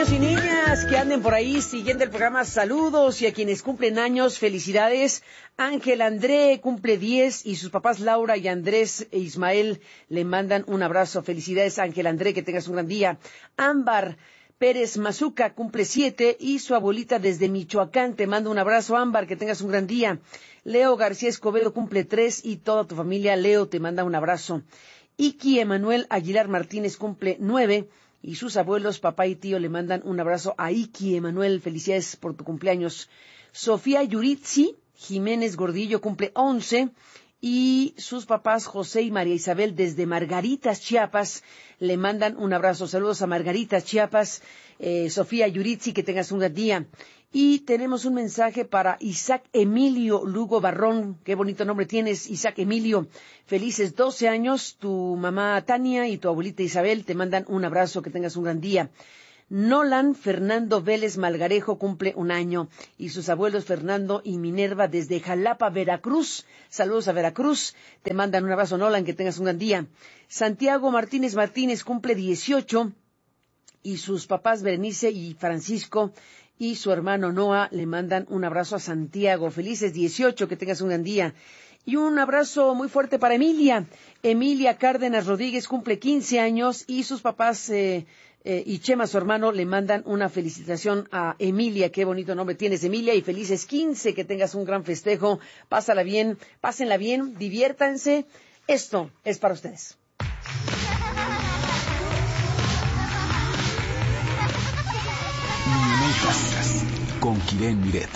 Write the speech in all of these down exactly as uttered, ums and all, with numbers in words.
niños y niñas que anden por ahí siguiendo el programa, saludos. Y a quienes cumplen años, felicidades. Ángel André cumple diez y sus papás Laura y Andrés e Ismael le mandan un abrazo. Felicidades, Ángel André, que tengas un gran día. Ámbar Pérez Mazuca cumple siete y su abuelita desde Michoacán te manda un abrazo. Ámbar, que tengas un gran día. Leo García Escobedo cumple tres y toda tu familia, Leo, te manda un abrazo. Iki Emanuel Aguilar Martínez cumple nueve y sus abuelos, papá y tío, le mandan un abrazo a Iki Emanuel. Felicidades por tu cumpleaños. Sofía Yuritsi Jiménez Gordillo cumple once y sus papás José y María Isabel desde Margaritas, Chiapas, le mandan un abrazo. Saludos a Margaritas, Chiapas. Eh, Sofía Yuritsi, que tengas un gran día. Y tenemos un mensaje para Isaac Emilio Lugo Barrón. Qué bonito nombre tienes, Isaac Emilio. Felices doce años. Tu mamá Tania y tu abuelita Isabel te mandan un abrazo. Que tengas un gran día. Nolan Fernando Vélez Malgarejo cumple un año y sus abuelos Fernando y Minerva desde Jalapa, Veracruz. Saludos a Veracruz. Te mandan un abrazo, Nolan, que tengas un gran día. Santiago Martínez Martínez cumple dieciocho y sus papás Berenice y Francisco y su hermano Noah le mandan un abrazo a Santiago. Felices dieciocho, que tengas un gran día. Y un abrazo muy fuerte para Emilia. Emilia Cárdenas Rodríguez cumple quince años y sus papás eh, eh, y Chema, su hermano, le mandan una felicitación a Emilia. Qué bonito nombre tienes, Emilia, y felices quince, que tengas un gran festejo. Pásala bien, pásenla bien, diviértanse. Esto es para ustedes. Con Kiren Miret.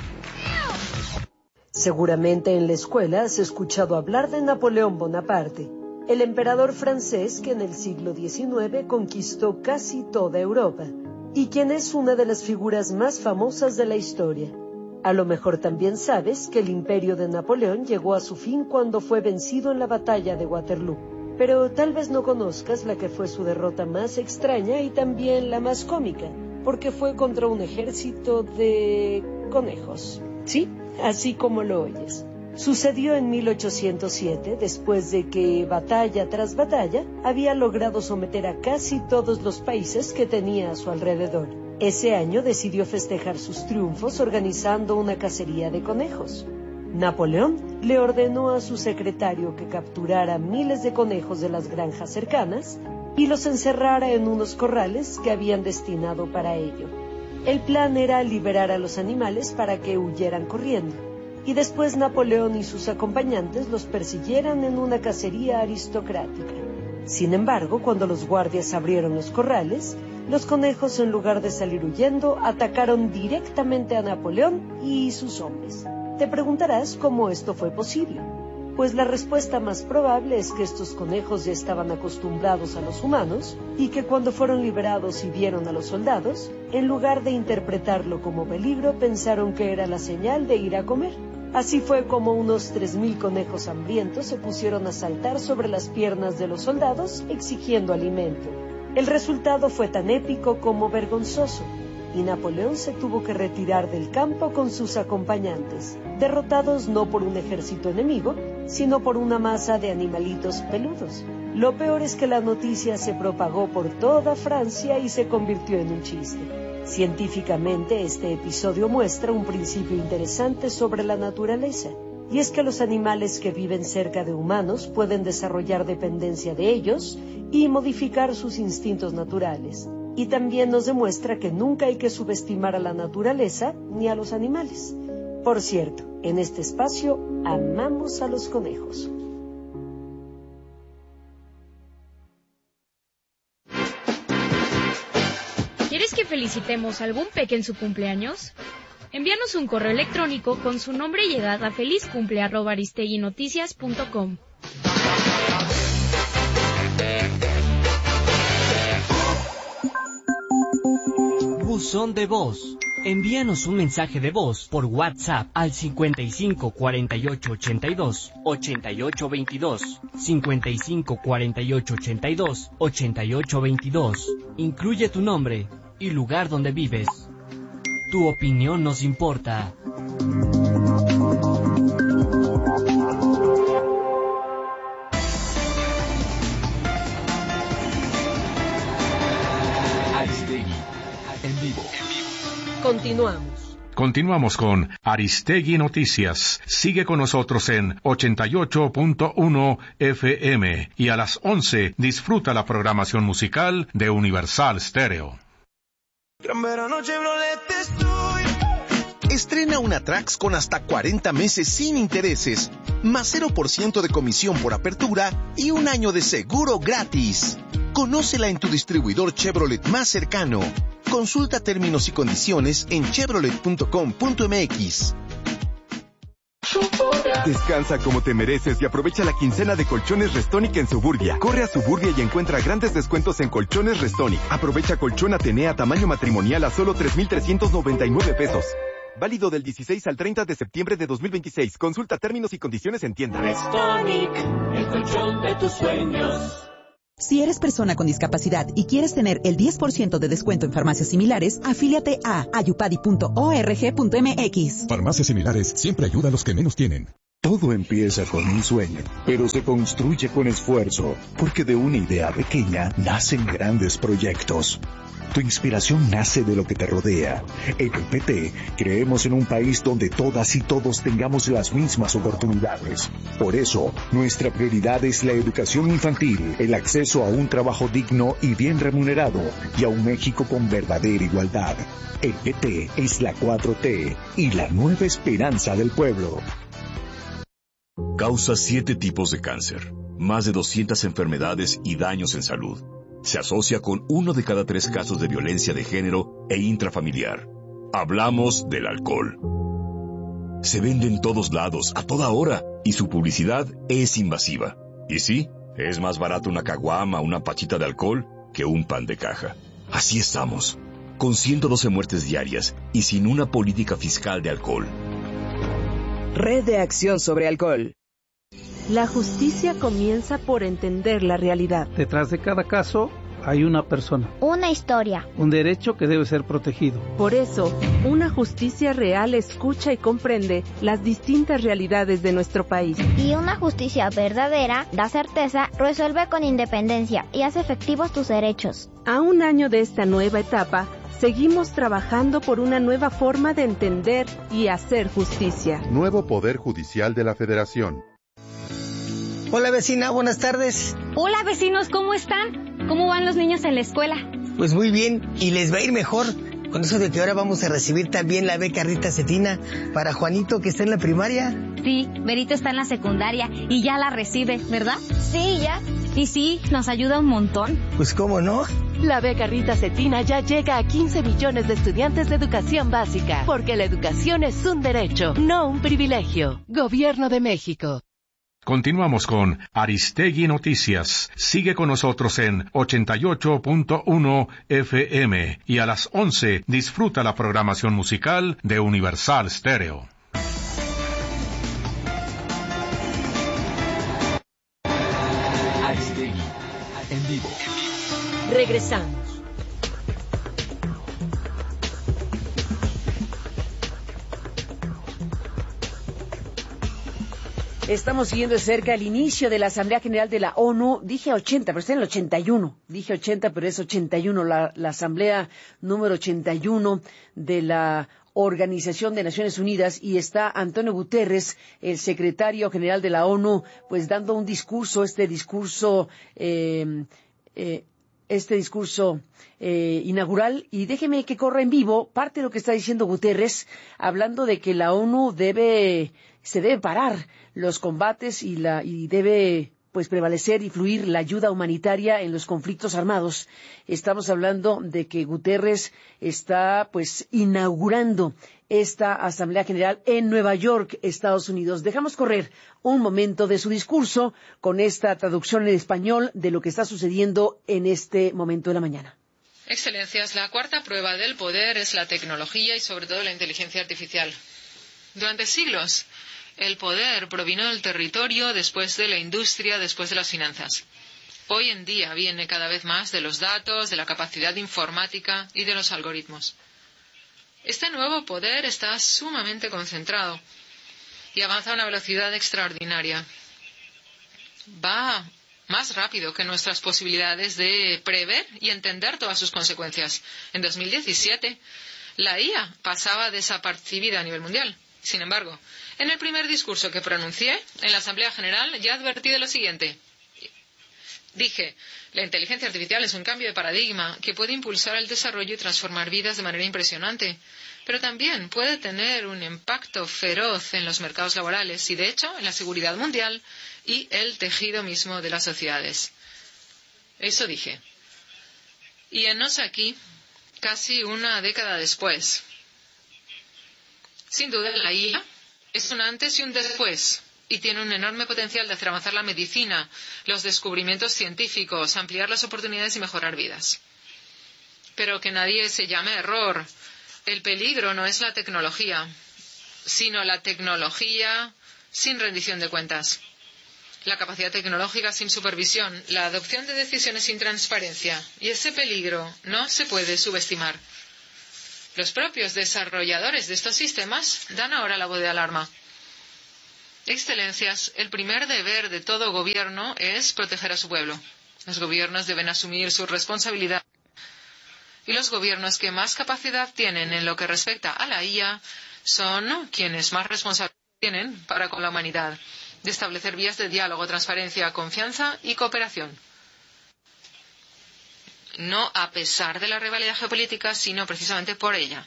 Seguramente en la escuela has escuchado hablar de Napoleón Bonaparte, el emperador francés que en el siglo diecinueve conquistó casi toda Europa, y quien es una de las figuras más famosas de la historia. A lo mejor también sabes que el imperio de Napoleón llegó a su fin cuando fue vencido en la batalla de Waterloo, pero tal vez no conozcas la que fue su derrota más extraña y también la más cómica, porque fue contra un ejército de conejos. Sí, así como lo oyes. Sucedió en mil ochocientos siete, después de que, batalla tras batalla, había logrado someter a casi todos los países que tenía a su alrededor. Ese año decidió festejar sus triunfos organizando una cacería de conejos. Napoleón le ordenó a su secretario que capturara miles de conejos de las granjas cercanas y los encerrara en unos corrales que habían destinado para ello. El plan era liberar a los animales para que huyeran corriendo, y después Napoleón y sus acompañantes los persiguieran en una cacería aristocrática. Sin embargo, cuando los guardias abrieron los corrales, los conejos, en lugar de salir huyendo, atacaron directamente a Napoleón y sus hombres. Te preguntarás cómo esto fue posible. Pues la respuesta más probable es que estos conejos ya estaban acostumbrados a los humanos y que cuando fueron liberados y vieron a los soldados, en lugar de interpretarlo como peligro, pensaron que era la señal de ir a comer. Así fue como unos tres mil conejos hambrientos se pusieron a saltar sobre las piernas de los soldados exigiendo alimento. El resultado fue tan épico como vergonzoso, y Napoleón se tuvo que retirar del campo con sus acompañantes, derrotados no por un ejército enemigo, sino por una masa de animalitos peludos. Lo peor es que la noticia se propagó por toda Francia y se convirtió en un chiste. Científicamente, este episodio muestra un principio interesante sobre la naturaleza, y es que los animales que viven cerca de humanos pueden desarrollar dependencia de ellos y modificar sus instintos naturales. Y también nos demuestra que nunca hay que subestimar a la naturaleza ni a los animales. Por cierto, en este espacio amamos a los conejos. ¿Quieres que felicitemos a algún peque en su cumpleaños? Envíanos un correo electrónico con su nombre y edad a felizcumple arroba aristeguinoticias punto com. Buzón de voz. Envíanos un mensaje de voz por WhatsApp al cincuenta y cinco cuarenta y ocho ochenta y dos ochenta y ocho veintidós, cincuenta y cinco cuarenta y ocho ochenta y dos ochenta y ocho veintidós. Incluye tu nombre y lugar donde vives. Tu opinión nos importa. Aristegui en vivo. Continuamos. Continuamos con Aristegui Noticias. Sigue con nosotros en ochenta y ocho punto uno F M y a las once disfruta la programación musical de Universal Stereo. Gran verano Chevrolet estoy. Estrena una Trax con hasta cuarenta meses sin intereses, más cero por ciento de comisión por apertura y un año de seguro gratis. Conócela en tu distribuidor Chevrolet más cercano. Consulta términos y condiciones en chevrolet punto com punto m x. Descansa como te mereces y aprovecha la quincena de Colchones Restonic en Suburbia. Corre a Suburbia y encuentra grandes descuentos en Colchones Restonic. Aprovecha colchón Atenea tamaño matrimonial a solo tres mil trescientos noventa y nueve pesos. Válido del dieciséis al treinta de septiembre de dos mil veintiséis. Consulta términos y condiciones en tienda. Restonic, el colchón de tus sueños. Si eres persona con discapacidad y quieres tener el diez por ciento de descuento en farmacias similares, afíliate a ayupadi punto org punto m x. Farmacias similares siempre ayuda a los que menos tienen. Todo empieza con un sueño, pero se construye con esfuerzo, porque de una idea pequeña nacen grandes proyectos. Tu inspiración nace de lo que te rodea. En el P T creemos en un país donde todas y todos tengamos las mismas oportunidades. Por eso, nuestra prioridad es la educación infantil, el acceso a un trabajo digno y bien remunerado, y a un México con verdadera igualdad. El P T es la cuatro T y la nueva esperanza del pueblo. Causa siete tipos de cáncer, más de doscientas enfermedades y daños en salud. Se asocia con uno de cada tres casos de violencia de género e intrafamiliar. Hablamos del alcohol. Se vende en todos lados, a toda hora, y su publicidad es invasiva. Y sí, es más barato una caguama, una pachita de alcohol, que un pan de caja. Así estamos, con ciento doce muertes diarias y sin una política fiscal de alcohol. Red de Acción sobre Alcohol. La justicia comienza por entender la realidad. Detrás de cada caso hay una persona. Una historia. Un derecho que debe ser protegido. Por eso, una justicia real escucha y comprende las distintas realidades de nuestro país. Y una justicia verdadera da certeza, resuelve con independencia y hace efectivos tus derechos. A un año de esta nueva etapa, seguimos trabajando por una nueva forma de entender y hacer justicia. Nuevo Poder Judicial de la Federación. Hola vecina, buenas tardes. Hola vecinos, ¿cómo están? ¿Cómo van los niños en la escuela? Pues muy bien, y les va a ir mejor con eso de que ahora vamos a recibir también la beca Rita Cetina para Juanito que está en la primaria. Sí, Berito está en la secundaria y ya la recibe, ¿verdad? Sí, ya. Y sí, nos ayuda un montón. Pues cómo no. La beca Rita Cetina ya llega a quince millones de estudiantes de educación básica, porque la educación es un derecho, no un privilegio. Gobierno de México. Continuamos con Aristegui Noticias. Sigue con nosotros en ochenta y ocho punto uno F M y a las once disfruta la programación musical de Universal Stereo. Aristegui en vivo. Regresamos. Estamos siguiendo de cerca el inicio de la Asamblea General de la ONU. Dije ochenta, pero está en el ochenta y uno. Dije ochenta, pero es ochenta y uno. La, la Asamblea número ochenta y uno de la Organización de Naciones Unidas, y está Antonio Guterres, el secretario general de la ONU, pues dando un discurso, este discurso, eh, eh, este discurso eh, inaugural. Y déjeme que corra en vivo parte de lo que está diciendo Guterres, hablando de que la ONU debe, se debe parar los combates y la y debe pues prevalecer y fluir la ayuda humanitaria en los conflictos armados. Estamos hablando de que Guterres está pues inaugurando esta Asamblea General en Nueva York, Estados Unidos. Dejamos correr un momento de su discurso con esta traducción en español de lo que está sucediendo en este momento de la mañana. Excelencias, la cuarta prueba del poder es la tecnología y sobre todo la inteligencia artificial. Durante siglos, el poder provino del territorio, después de la industria, después de las finanzas. Hoy en día viene cada vez más de los datos, de la capacidad informática y de los algoritmos. Este nuevo poder está sumamente concentrado y avanza a una velocidad extraordinaria. Va más rápido que nuestras posibilidades de prever y entender todas sus consecuencias. En dos mil diecisiete, la I A pasaba desapercibida a nivel mundial. Sin embargo, en el primer discurso que pronuncié en la Asamblea General ya advertí de lo siguiente. Dije, la inteligencia artificial es un cambio de paradigma que puede impulsar el desarrollo y transformar vidas de manera impresionante, pero también puede tener un impacto feroz en los mercados laborales y, de hecho, en la seguridad mundial y el tejido mismo de las sociedades. Eso dije. Y enos aquí, casi una década después. Sin duda, la I A es un antes y un después, y tiene un enorme potencial de hacer avanzar la medicina, los descubrimientos científicos, ampliar las oportunidades y mejorar vidas. Pero que nadie se llame error. El peligro no es la tecnología, sino la tecnología sin rendición de cuentas. La capacidad tecnológica sin supervisión, la adopción de decisiones sin transparencia, y ese peligro no se puede subestimar. Los propios desarrolladores de estos sistemas dan ahora la voz de alarma. Excelencias, el primer deber de todo gobierno es proteger a su pueblo. Los gobiernos deben asumir su responsabilidad. Y los gobiernos que más capacidad tienen en lo que respecta a la I A son quienes más responsabilidad tienen para con la humanidad, de establecer vías de diálogo, transparencia, confianza y cooperación. No a pesar de la rivalidad geopolítica, sino precisamente por ella.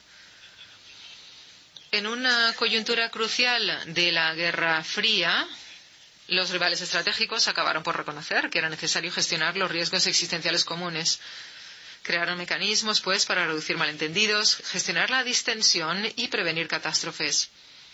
En una coyuntura crucial de la Guerra Fría, los rivales estratégicos acabaron por reconocer que era necesario gestionar los riesgos existenciales comunes. Crearon mecanismos, pues, para reducir malentendidos, gestionar la distensión y prevenir catástrofes.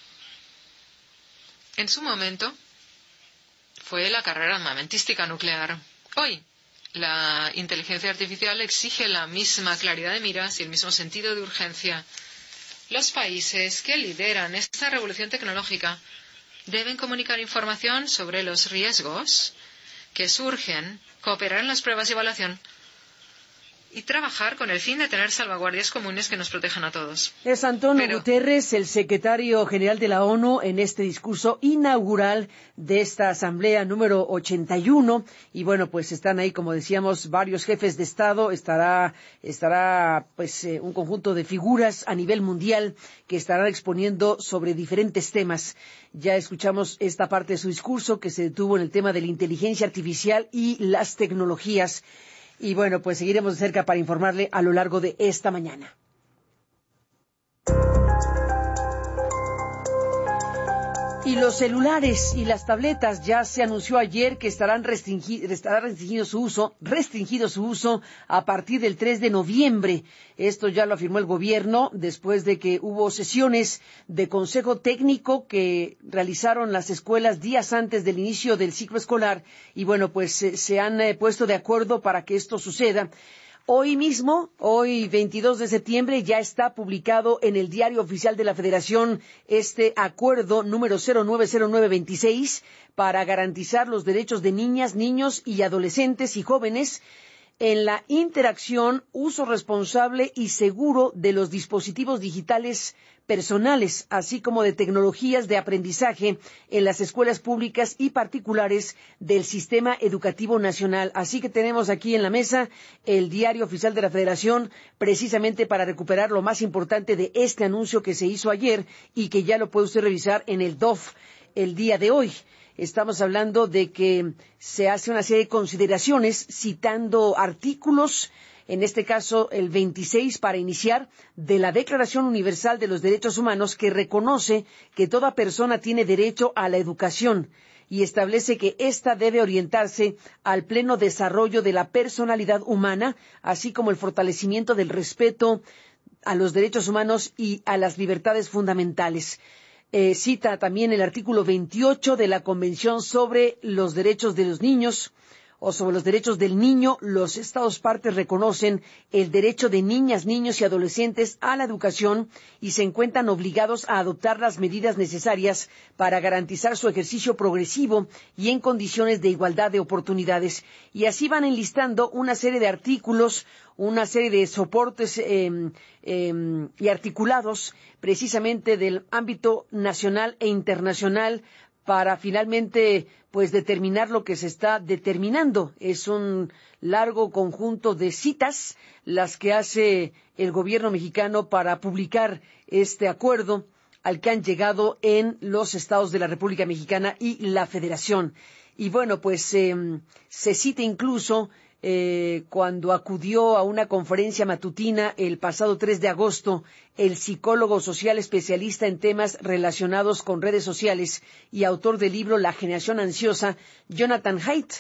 En su momento, fue la carrera armamentística nuclear. Hoy, la inteligencia artificial exige la misma claridad de miras y el mismo sentido de urgencia. Los países que lideran esta revolución tecnológica deben comunicar información sobre los riesgos que surgen, cooperar en las pruebas y evaluación y trabajar con el fin de tener salvaguardias comunes que nos protejan a todos. Es Antonio Pero... Guterres, el secretario general de la ONU, en este discurso inaugural de esta asamblea número ochenta y uno. Y bueno, pues están ahí, como decíamos, varios jefes de Estado. Estará, estará pues eh, un conjunto de figuras a nivel mundial que estarán exponiendo sobre diferentes temas. Ya escuchamos esta parte de su discurso que se detuvo en el tema de la inteligencia artificial y las tecnologías. Y bueno, pues seguiremos de cerca para informarle a lo largo de esta mañana. Y los celulares y las tabletas, ya se anunció ayer que estarán restringi- estará restringido su uso, restringido su uso a partir del tres de noviembre. Esto ya lo afirmó el gobierno después de que hubo sesiones de consejo técnico que realizaron las escuelas días antes del inicio del ciclo escolar. Y bueno, pues eh, se han eh, puesto de acuerdo para que esto suceda. Hoy mismo, hoy veintidós de septiembre, ya está publicado en el Diario Oficial de la Federación este acuerdo número cero nueve cero nueve veintiséis para garantizar los derechos de niñas, niños y adolescentes y jóvenes en la interacción, uso responsable y seguro de los dispositivos digitales personales, así como de tecnologías de aprendizaje en las escuelas públicas y particulares del Sistema Educativo Nacional. Así que tenemos aquí en la mesa el Diario Oficial de la Federación, precisamente para recuperar lo más importante de este anuncio que se hizo ayer y que ya lo puede usted revisar en el D O F el día de hoy. Estamos hablando de que se hace una serie de consideraciones citando artículos, en este caso el veintiséis para iniciar, de la Declaración Universal de los Derechos Humanos, que reconoce que toda persona tiene derecho a la educación y establece que ésta debe orientarse al pleno desarrollo de la personalidad humana, así como el fortalecimiento del respeto a los derechos humanos y a las libertades fundamentales. Eh, cita también el artículo veintiocho de la Convención sobre los Derechos de los Niños o sobre los derechos del niño. Los Estados partes reconocen el derecho de niñas, niños y adolescentes a la educación y se encuentran obligados a adoptar las medidas necesarias para garantizar su ejercicio progresivo y en condiciones de igualdad de oportunidades. Y así van enlistando una serie de artículos, una serie de soportes eh, eh, y articulados precisamente del ámbito nacional e internacional para finalmente pues determinar lo que se está determinando. Es un largo conjunto de citas las que hace el gobierno mexicano para publicar este acuerdo al que han llegado en los estados de la República Mexicana y la Federación. Y bueno, pues eh, se cita incluso eh, cuando acudió a una conferencia matutina el pasado tres de agosto, el psicólogo social especialista en temas relacionados con redes sociales y autor del libro La generación ansiosa, Jonathan Haidt.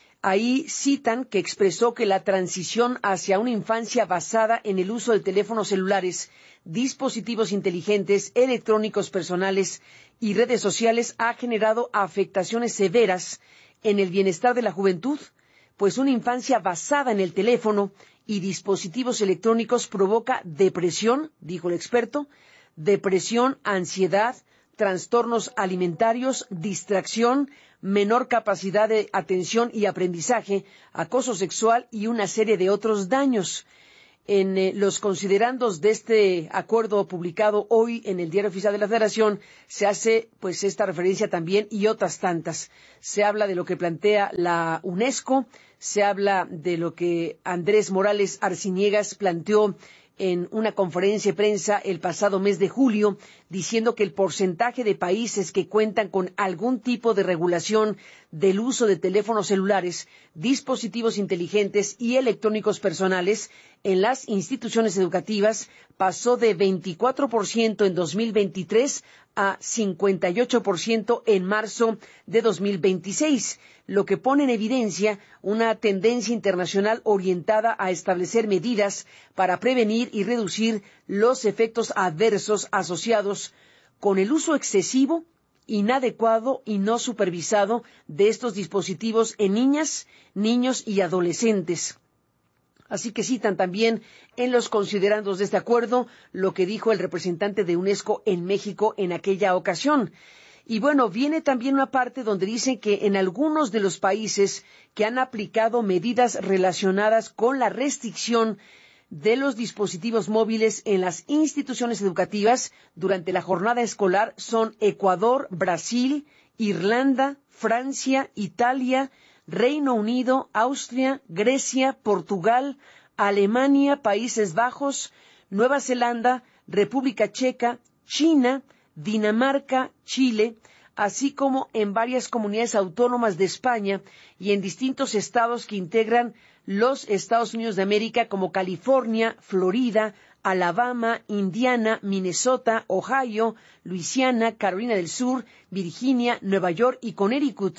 Ahí citan que expresó que la transición hacia una infancia basada en el uso de teléfonos celulares, dispositivos inteligentes, electrónicos personales y redes sociales ha generado afectaciones severas en el bienestar de la juventud, pues una infancia basada en el teléfono y dispositivos electrónicos provoca depresión, dijo el experto, depresión, ansiedad, trastornos alimentarios, distracción, menor capacidad de atención y aprendizaje, acoso sexual y una serie de otros daños. En eh, los considerandos de este acuerdo publicado hoy en el Diario Oficial de la Federación se hace pues esta referencia también y otras tantas. Se habla de lo que plantea la UNESCO, se habla de lo que Andrés Morales Arciniegas planteó en una conferencia de prensa el pasado mes de julio, diciendo que el porcentaje de países que cuentan con algún tipo de regulación del uso de teléfonos celulares, dispositivos inteligentes y electrónicos personales en las instituciones educativas pasó de veinticuatro por ciento en dos mil veintitrés a cincuenta y ocho por ciento en marzo de dos mil veintiséis, lo que pone en evidencia una tendencia internacional orientada a establecer medidas para prevenir y reducir los efectos adversos asociados con el uso excesivo, inadecuado y no supervisado de estos dispositivos en niñas, niños y adolescentes. Así que citan también en los considerandos de este acuerdo lo que dijo el representante de UNESCO en México en aquella ocasión. Y bueno, viene también una parte donde dicen que en algunos de los países que han aplicado medidas relacionadas con la restricción de los dispositivos móviles en las instituciones educativas durante la jornada escolar son Ecuador, Brasil, Irlanda, Francia, Italia, Reino Unido, Austria, Grecia, Portugal, Alemania, Países Bajos, Nueva Zelanda, República Checa, China, Dinamarca, Chile, así como en varias comunidades autónomas de España y en distintos estados que integran los Estados Unidos de América como California, Florida, Alabama, Indiana, Minnesota, Ohio, Luisiana, Carolina del Sur, Virginia, Nueva York y Connecticut.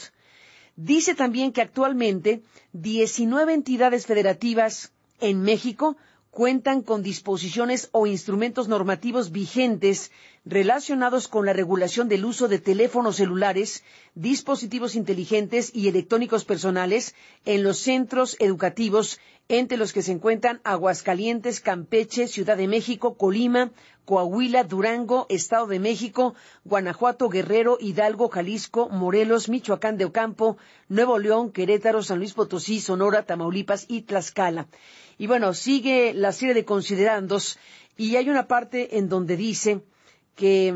Dice también que actualmente diecinueve entidades federativas en México cuentan con disposiciones o instrumentos normativos vigentes relacionados con la regulación del uso de teléfonos celulares, dispositivos inteligentes y electrónicos personales en los centros educativos, entre los que se encuentran Aguascalientes, Campeche, Ciudad de México, Colima, Coahuila, Durango, Estado de México, Guanajuato, Guerrero, Hidalgo, Jalisco, Morelos, Michoacán de Ocampo, Nuevo León, Querétaro, San Luis Potosí, Sonora, Tamaulipas y Tlaxcala. Y bueno, sigue la serie de considerandos y hay una parte en donde dice que,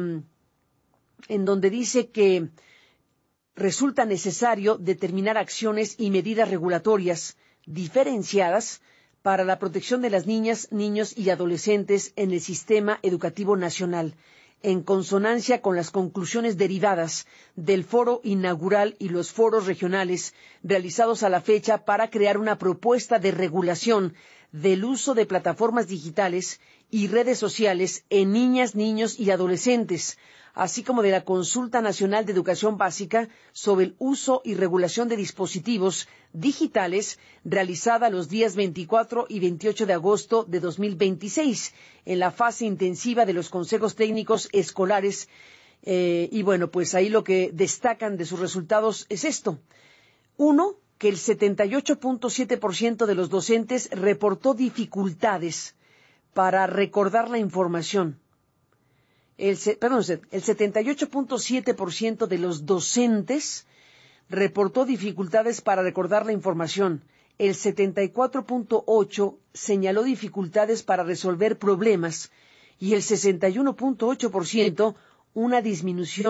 en donde dice que resulta necesario determinar acciones y medidas regulatorias diferenciadas para la protección de las niñas, niños y adolescentes en el sistema educativo nacional, en consonancia con las conclusiones derivadas del foro inaugural y los foros regionales realizados a la fecha para crear una propuesta de regulación del uso de plataformas digitales y redes sociales en niñas, niños y adolescentes, así como de la Consulta Nacional de Educación Básica sobre el uso y regulación de dispositivos digitales, realizada los días veinticuatro y veintiocho de agosto de dos mil veintiséis, en la fase intensiva de los consejos técnicos escolares. Eh, y bueno, pues ahí lo que destacan de sus resultados es esto. Uno, que el setenta y ocho punto siete por ciento de los docentes reportó dificultades para recordar la información. El, perdón, el setenta y ocho punto siete por ciento de los docentes reportó dificultades para recordar la información. El setenta y cuatro punto ocho por ciento señaló dificultades para resolver problemas y el sesenta y uno punto ocho por ciento una disminución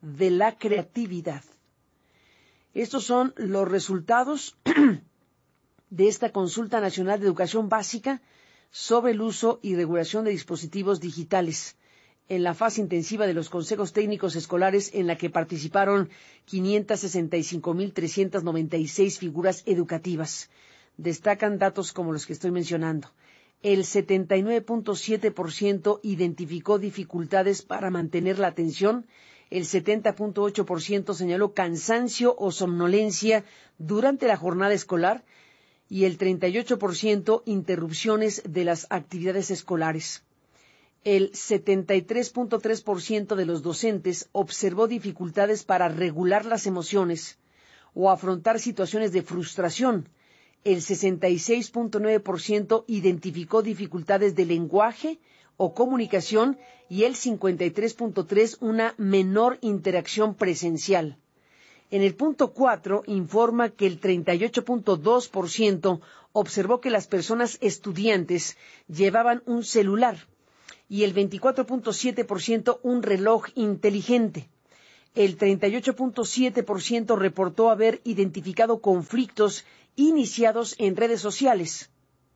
de la creatividad. Estos son los resultados de esta Consulta Nacional de Educación Básica sobre el uso y regulación de dispositivos digitales en la fase intensiva de los consejos técnicos escolares, en la que participaron quinientas sesenta y cinco mil trescientas noventa y seis figuras educativas. Destacan datos como los que estoy mencionando. El setenta y nueve punto siete por ciento identificó dificultades para mantener la atención, el setenta punto ocho por ciento señaló cansancio o somnolencia durante la jornada escolar y el treinta y ocho por ciento interrupciones de las actividades escolares. El setenta y tres punto tres por ciento de los docentes observó dificultades para regular las emociones o afrontar situaciones de frustración. El sesenta y seis punto nueve por ciento identificó dificultades de lenguaje o comunicación y el cincuenta y tres punto tres por ciento una menor interacción presencial. En el punto cuatro informa que el treinta y ocho punto dos por ciento observó que las personas estudiantes llevaban un celular y el veinticuatro punto siete por ciento un reloj inteligente. El treinta y ocho punto siete por ciento reportó haber identificado conflictos iniciados en redes sociales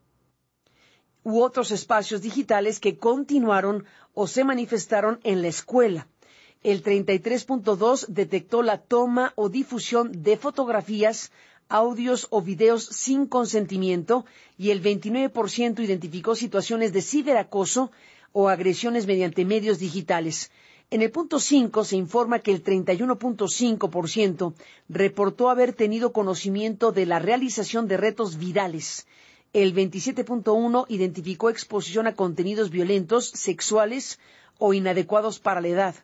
u otros espacios digitales que continuaron o se manifestaron en la escuela. El treinta y tres punto dos por ciento detectó la toma o difusión de fotografías, audios o videos sin consentimiento y el veintinueve por ciento identificó situaciones de ciberacoso o agresiones mediante medios digitales. En el punto cinco se informa que el treinta y uno punto cinco por ciento reportó haber tenido conocimiento de la realización de retos virales. El veintisiete punto uno por ciento identificó exposición a contenidos violentos, sexuales o inadecuados para la edad.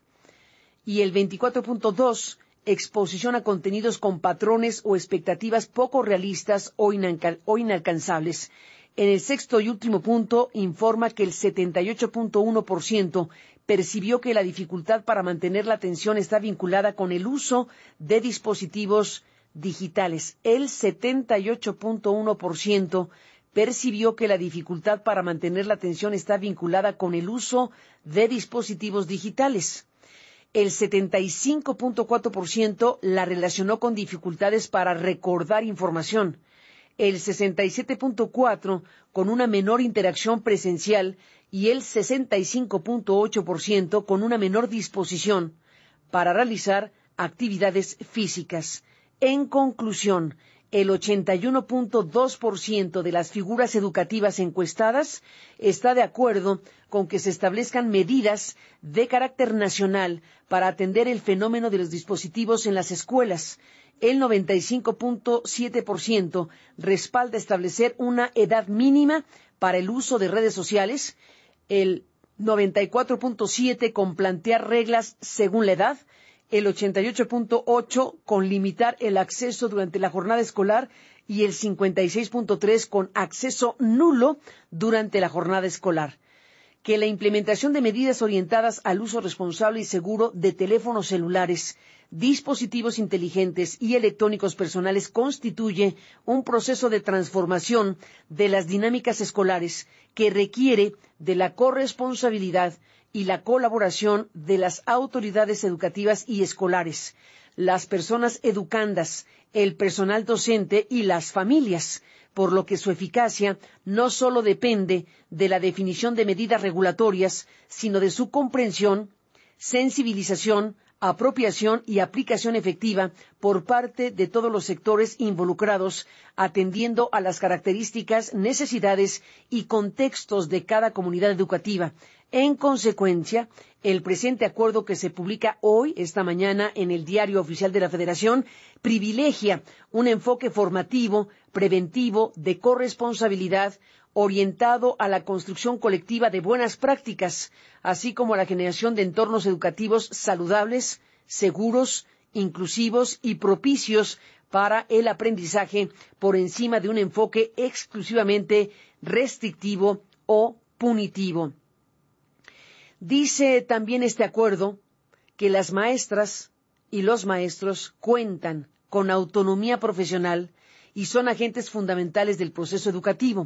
Y el veinticuatro punto dos por ciento exposición a contenidos con patrones o expectativas poco realistas o, inalca- o inalcanzables. En el sexto y último punto informa que el setenta y ocho punto uno por ciento percibió que la dificultad para mantener la atención está vinculada con el uso de dispositivos digitales. El setenta y ocho punto uno por ciento percibió que la dificultad para mantener la atención está vinculada con el uso de dispositivos digitales. El setenta y cinco punto cuatro por ciento la relacionó con dificultades para recordar información. El sesenta y siete punto cuatro por ciento con una menor interacción presencial y el sesenta y cinco punto ocho por ciento con una menor disposición para realizar actividades físicas. En conclusión, el ochenta y uno punto dos por ciento de las figuras educativas encuestadas está de acuerdo con que se establezcan medidas de carácter nacional para atender el fenómeno de los dispositivos en las escuelas. El noventa y cinco punto siete por ciento respalda establecer una edad mínima para el uso de redes sociales, el noventa y cuatro punto siete por ciento con plantear reglas según la edad, el ochenta y ocho punto ocho por ciento con limitar el acceso durante la jornada escolar y el cincuenta y seis punto tres por ciento con acceso nulo durante la jornada escolar. Que la implementación de medidas orientadas al uso responsable y seguro de teléfonos celulares, dispositivos inteligentes y electrónicos personales constituye un proceso de transformación de las dinámicas escolares que requiere de la corresponsabilidad y la colaboración de las autoridades educativas y escolares, las personas educandas, el personal docente y las familias, por lo que su eficacia no solo depende de la definición de medidas regulatorias, sino de su comprensión, sensibilización, apropiación y aplicación efectiva por parte de todos los sectores involucrados, atendiendo a las características, necesidades y contextos de cada comunidad educativa. En consecuencia, el presente acuerdo que se publica hoy, esta mañana, en el Diario Oficial de la Federación, privilegia un enfoque formativo, preventivo, de corresponsabilidad, orientado a la construcción colectiva de buenas prácticas, así como a la generación de entornos educativos saludables, seguros, inclusivos y propicios para el aprendizaje, por encima de un enfoque exclusivamente restrictivo o punitivo. Dice también este acuerdo que las maestras y los maestros cuentan con autonomía profesional y son agentes fundamentales del proceso educativo,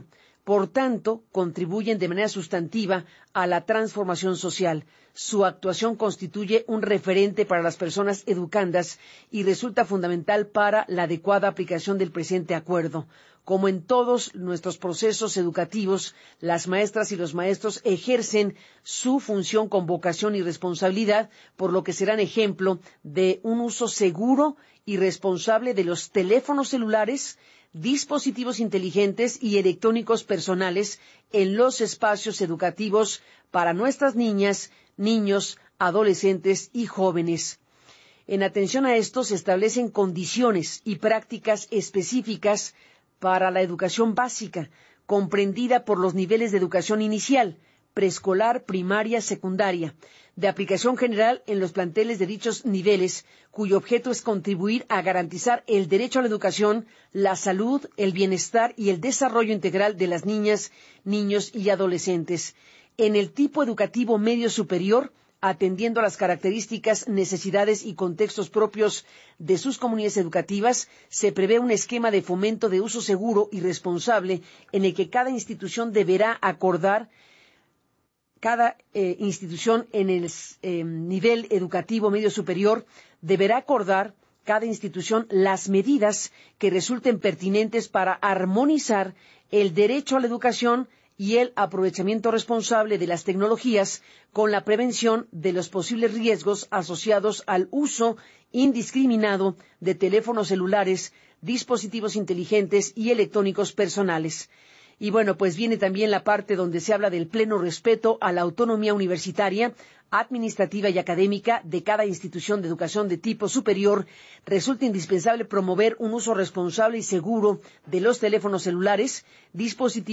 Por tanto, contribuyen de manera sustantiva a la transformación social. Su actuación constituye un referente para las personas educandas y resulta fundamental para la adecuada aplicación del presente acuerdo. Como en todos nuestros procesos educativos, las maestras y los maestros ejercen su función con vocación y responsabilidad, por lo que serán ejemplo de un uso seguro y responsable de los teléfonos celulares, dispositivos inteligentes y electrónicos personales en los espacios educativos para nuestras niñas, niños, adolescentes y jóvenes. En atención a esto, se establecen condiciones y prácticas específicas para la educación básica, comprendida por los niveles de educación inicial, preescolar, primaria, secundaria, de aplicación general en los planteles de dichos niveles, cuyo objeto es contribuir a garantizar el derecho a la educación, la salud, el bienestar y el desarrollo integral de las niñas, niños y adolescentes. En el tipo educativo medio superior, atendiendo a las características, necesidades y contextos propios de sus comunidades educativas, se prevé un esquema de fomento de uso seguro y responsable en el que cada institución deberá acordar Cada eh, institución en el eh, nivel educativo medio superior deberá acordar cada institución las medidas que resulten pertinentes para armonizar el derecho a la educación y el aprovechamiento responsable de las tecnologías con la prevención de los posibles riesgos asociados al uso indiscriminado de teléfonos celulares, dispositivos inteligentes y electrónicos personales. Y bueno, pues viene también la parte donde se habla del pleno respeto a la autonomía universitaria, administrativa y académica de cada institución de educación de tipo superior. Resulta indispensable promover un uso responsable y seguro de los teléfonos celulares, dispositivos